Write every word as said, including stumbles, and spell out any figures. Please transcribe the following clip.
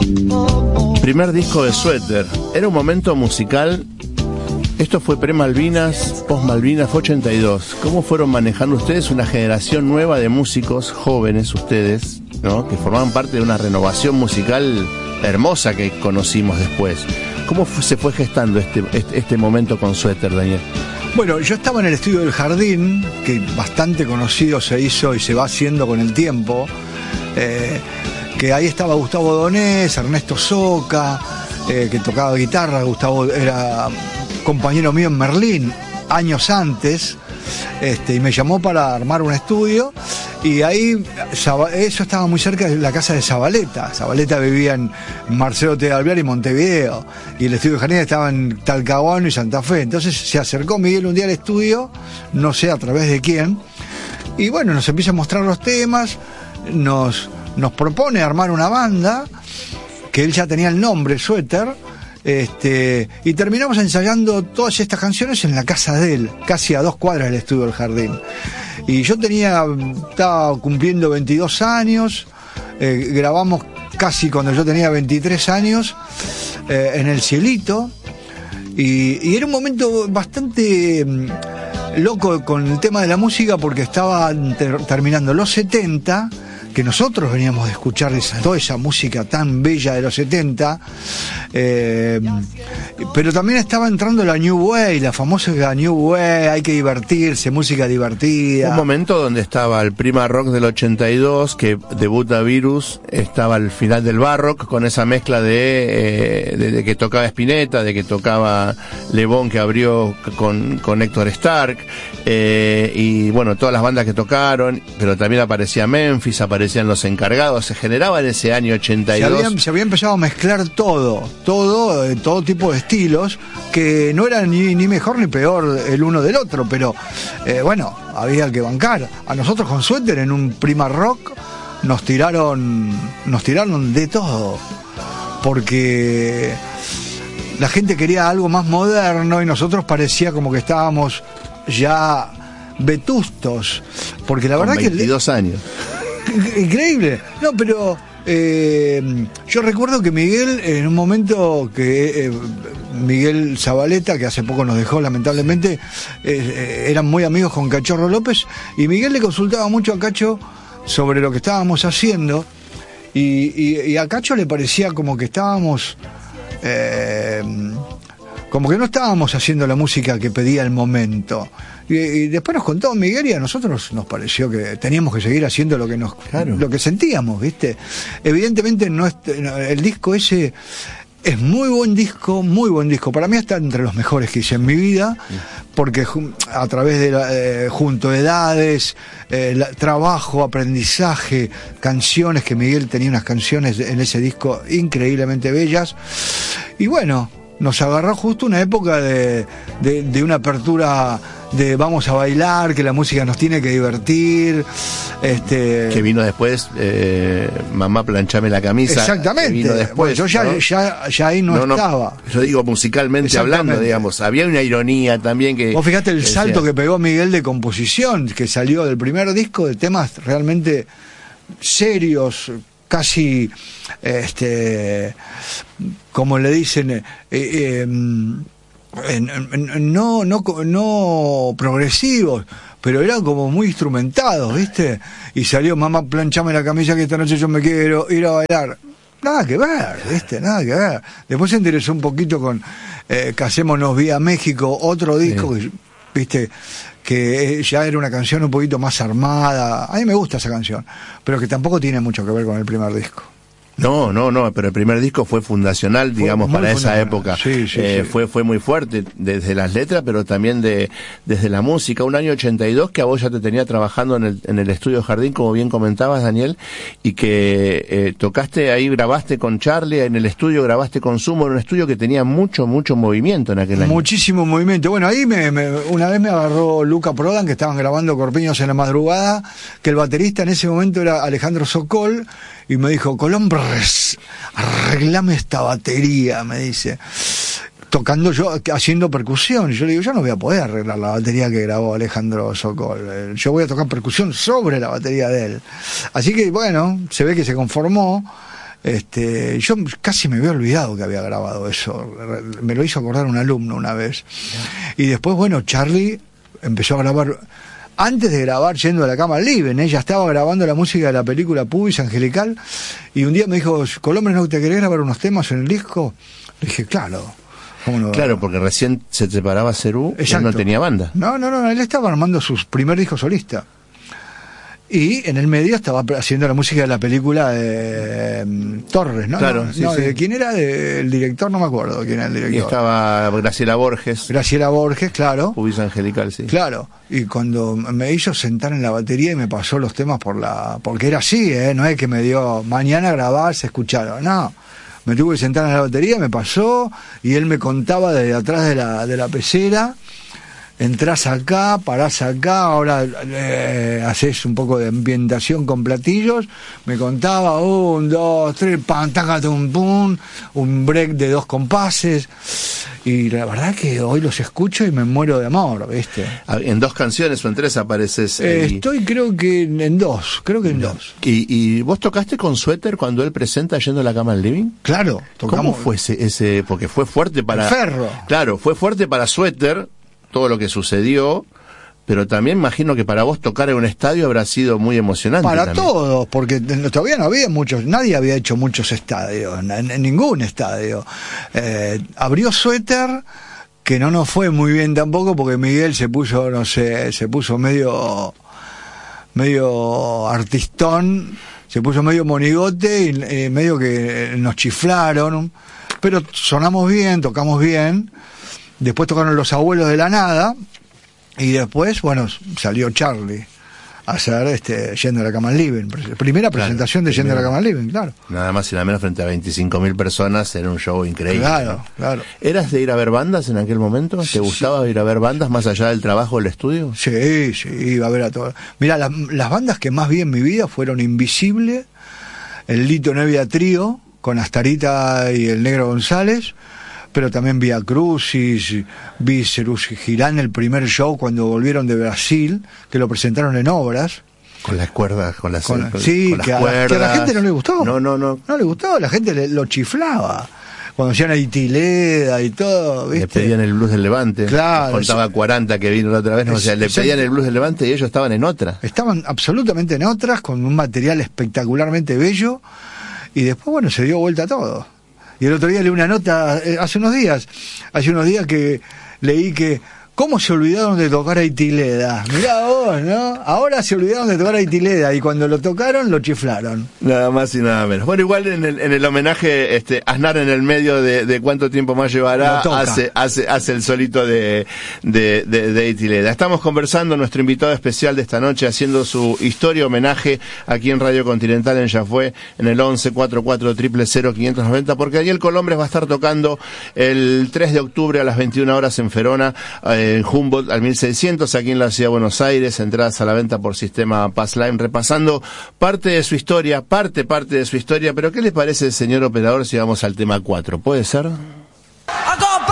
Primer disco de Suéter. Era un momento musical. Esto fue pre-Malvinas, post-Malvinas, fue ochenta y dos. ¿Cómo fueron manejando ustedes una generación nueva de músicos jóvenes, ustedes, ¿no?, que formaban parte de una renovación musical hermosa que conocimos después? ¿Cómo fue, se fue gestando este, este, este momento con Suéter, Daniel? Bueno, yo estaba en el estudio del Jardín, que bastante conocido se hizo y se va haciendo con el tiempo, eh, que ahí estaba Gustavo Donés, Ernesto Soca, eh, que tocaba guitarra. Gustavo era compañero mío en Merlín años antes, este, y me llamó para armar un estudio, y ahí eso estaba muy cerca de la casa de Zabaleta. Zabaleta vivía en Marcelo T. de Alvear y Montevideo, y el estudio de Jardín estaba en Talcahuano y Santa Fe. Entonces se acercó Miguel un día al estudio, no sé a través de quién, y bueno, nos empieza a mostrar los temas, nos, nos propone armar una banda, que él ya tenía el nombre, Suéter. Este, y terminamos ensayando todas estas canciones en la casa de él, casi a dos cuadras del estudio del Jardín. Y yo tenía, estaba cumpliendo veintidós años, eh, grabamos casi cuando yo tenía veintitrés años, eh, en El Cielito, y, y era un momento bastante mm, loco con el tema de la música, porque estaba ter- terminando los setenta, que nosotros veníamos de escuchar esa, toda esa música tan bella de los setenta, eh, pero también estaba entrando la New Wave, la famosa New Wave, hay que divertirse, música divertida. Un momento donde estaba el Prima Rock del ochenta y dos, que debuta Virus, estaba al final del Barrock, con esa mezcla de, eh, de, de que tocaba Spinetta, de que tocaba Le Bon, que abrió con, con Héctor Stark, eh, y bueno, todas las bandas que tocaron, pero también aparecía Memphis, aparecía decían Los Encargados. Se generaba en ese año ochenta y dos. Se había, se había empezado a mezclar todo, todo, eh, todo tipo de estilos, que no eran ni, ni mejor ni peor el uno del otro, pero eh, bueno, había que bancar. A nosotros con Suéter en un Prima Rock nos tiraron, nos tiraron de todo, porque la gente quería algo más moderno y nosotros parecía como que estábamos ya vetustos, porque la con verdad veintidós que años. Increíble. No, pero eh, yo recuerdo que Miguel, en un momento que eh, Miguel Zabaleta, que hace poco nos dejó lamentablemente, eh, eh, eran muy amigos con Cachorro López, y Miguel le consultaba mucho a Cacho sobre lo que estábamos haciendo, y, y, y a Cacho le parecía como que estábamos eh, como que no estábamos haciendo la música que pedía el momento. Y, y después nos contó Miguel, y a nosotros nos pareció que teníamos que seguir haciendo lo que nos claro. lo que sentíamos, ¿viste? Evidentemente no es, el disco ese es muy buen disco, muy buen disco. Para mí está entre los mejores que hice en mi vida, porque a través de la, eh, junto edades, eh, la, trabajo, aprendizaje, canciones, que Miguel tenía unas canciones en ese disco increíblemente bellas. Y bueno, nos agarró justo una época de, de, de una apertura de vamos a bailar, que la música nos tiene que divertir. Este... Que vino después, eh, Mamá planchame la camisa. Exactamente. Vino después, bueno, yo ya, ¿no? ya, ya ahí no, no estaba. No, yo digo musicalmente hablando, digamos. Había una ironía también que... Vos fijate el que salto decía... que pegó Miguel de composición, que salió del primer disco de temas realmente serios, casi, este, como le dicen, eh, eh, no, no, no progresivos, pero eran como muy instrumentados, ¿viste? Y salió Mamá planchame la camisa que esta noche yo me quiero ir a bailar. Nada que ver, ¿viste? Nada que ver. Después se interesó un poquito con eh, Casémonos Vía México, otro disco sí. que, ¿viste? Que ya era una canción un poquito más armada. A mí me gusta esa canción, pero que tampoco tiene mucho que ver con el primer disco. No, no, no, pero el primer disco fue fundacional, digamos, para esa época. Sí, sí, eh, sí. Fue fue muy fuerte, desde las letras, pero también de desde la música. Un año ochenta y dos que a vos ya te tenía trabajando en el, en el estudio Jardín, como bien comentabas, Daniel, y que eh, tocaste ahí, grabaste con Charlie, en el estudio grabaste con Sumo, en un estudio que tenía mucho, mucho movimiento en aquel año. Muchísimo movimiento. Bueno, ahí me, me, una vez me agarró Luca Prodan, que estaban grabando Corpiños en la madrugada, que el baterista en ese momento era Alejandro Sokol, y me dijo, Colombres, arreglame esta batería, me dice, tocando yo, haciendo percusión. Yo le digo, yo no voy a poder arreglar la batería que grabó Alejandro Sokol, yo voy a tocar percusión sobre la batería de él. Así que bueno, se ve que se conformó, Este, yo casi me había olvidado que había grabado eso. Me lo hizo acordar un alumno una vez. Y después, bueno, Charlie empezó a grabar. Antes de grabar Yendo a la Cama al Living, ella estaba grabando la música de la película Pubis Angelical, y un día me dijo, Colombres, ¿no te querés grabar unos temas en el disco? Le dije, claro. ¿Cómo no? Claro, porque recién se separaba Cerú y él no tenía banda. No, no, no, él estaba armando su primer disco solista. Y en el medio estaba haciendo la música de la película de eh, Torres, ¿no? Claro, no, sí, no, sí. ¿De quién era? De, el director, no me acuerdo quién era el director. Y estaba Graciela Borges. Graciela Borges, claro. Pubis Angelical, sí. Claro. Y cuando me hizo sentar en la batería y me pasó los temas por la... Porque era así, ¿eh? No es que me dio, mañana grabar, se escucharon, no. Me tuve que sentar en la batería, me pasó, y él me contaba desde atrás de la, de la pecera. Entrás acá, parás acá, ahora eh, haces un poco de ambientación con platillos. Me contaba, un, dos, tres, pam, taca, tum, pum, un break de dos compases. Y la verdad que hoy los escucho y me muero de amor, ¿viste? En dos canciones o en tres apareces. Eh, y... Estoy creo que en dos, creo que en no. dos. ¿Y, ¿Y vos tocaste con Suéter cuando él presenta Yendo a la Cama al Living? Claro. Tocamos... ¿Cómo fue ese, ese? Porque fue fuerte para... El Ferro. Claro, fue fuerte para Suéter, todo lo que sucedió, pero también imagino que para vos tocar en un estadio habrá sido muy emocionante. Para también. todos, porque todavía no había muchos, nadie había hecho muchos estadios, en, en ningún estadio. Eh, abrió Suéter, que no nos fue muy bien tampoco, porque Miguel se puso, no sé, se puso medio, medio artistón, se puso medio monigote y eh, medio que nos chiflaron, pero sonamos bien, tocamos bien. Después tocaron Los Abuelos de la Nada, y después, bueno, salió Charlie a hacer este Yendo a la Cama al Living. Primera presentación claro, de Yendo primero. a la Cama al Living, claro. Nada más y nada menos frente a veinticinco mil personas, era un show increíble. Claro, ¿no? claro. ¿Eras de ir a ver bandas en aquel momento? ¿Te gustaba sí. ir a ver bandas más allá del trabajo del estudio? Sí, sí, iba a ver a todas. Mira, la, las bandas que más vi en mi vida fueron Invisible, el Lito Nevia Trío, con Astarita y el Negro González, pero también vi a Crucis, vi Cerús Girán, el primer show cuando volvieron de Brasil, que lo presentaron en Obras. Con las cuerdas, con las, con, con, sí, con las que, a cuerdas. La, que a la gente no le gustó. No, no, no. No le gustó, la gente le, lo chiflaba. Cuando hacían a Itileda y todo, ¿viste? Le pedían el blues del Levante. Claro. Contaba sí. cuarenta que vino la otra vez, no, es, o sea, le pedían el blues del Levante y ellos estaban en otra. Estaban absolutamente en otras, con un material espectacularmente bello, y después, bueno, se dio vuelta todo. Y el otro día leí una nota, eh, hace unos días, hace unos días que leí que, ¿cómo se olvidaron de tocar a Itileda? Mirá vos, ¿no? Ahora se olvidaron de tocar a Itileda, y cuando lo tocaron, lo chiflaron. Nada más y nada menos. Bueno, igual en el, en el homenaje, este, Aznar en el medio de, de cuánto tiempo más llevará, hace, hace, hace el solito de, de, de, de Itileda. Estamos conversando, nuestro invitado especial de esta noche, haciendo su historia homenaje aquí en Radio Continental, en Ya Fue, en el once cuarenta y cuatro cero cero cero quinientos noventa, porque Ariel Colombres va a estar tocando el tres de octubre a las veintiuna horas en Ferona, eh, en Humboldt al mil seiscientos, aquí en la ciudad de Buenos Aires, entradas a la venta por sistema Passline, repasando parte de su historia, parte, parte de su historia. Pero ¿qué le parece, señor operador, si vamos al tema cuatro? ¿Puede ser?